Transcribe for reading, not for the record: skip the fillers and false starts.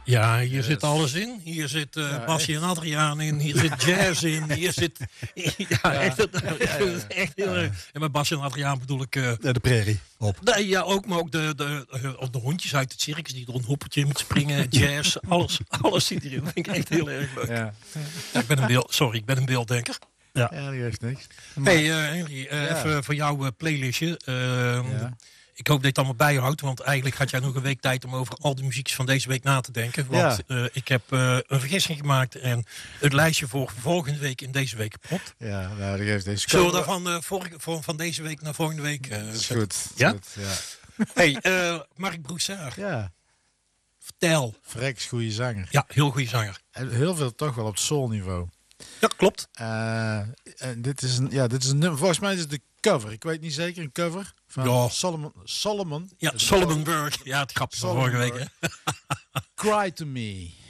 Ja, hier zit alles in. Hier zit Bassie en Adriaan in. Hier zit jazz in. Hier zit... echt heel erg. En met Bassie en Adriaan bedoel ik... de prairie op. Nee, ja, ook, maar ook de hondjes uit het circus die door een hoppertje moeten springen. Jazz, alles zit erin. Dat vind ik echt heel erg leuk. Ja. Ik ben een beelddenker. Ja, die heeft niks. Hey Henry, even voor jouw playlistje. Ik hoop dat je het allemaal bijhoudt, want eigenlijk had jij nog een week tijd om over al de muziekjes van deze week na te denken. Want ik heb een vergissing gemaakt en het lijstje voor volgende week in deze week kapot. Ja, nou, die heeft deze. Zullen we dan van deze week naar volgende week is goed. Ja? Goed, ja. Hey, Mark Broussard. Ja. Vertel. Freks goede zanger. Ja, heel goede zanger. En heel veel toch wel op soulniveau. Ja, klopt. En dit is een nummer. Volgens mij is het de cover. Ik weet niet zeker, een cover van Solomon. Ja, Solomon Burke. Ja, het grapje van vorige week. Hè? Cry to Me.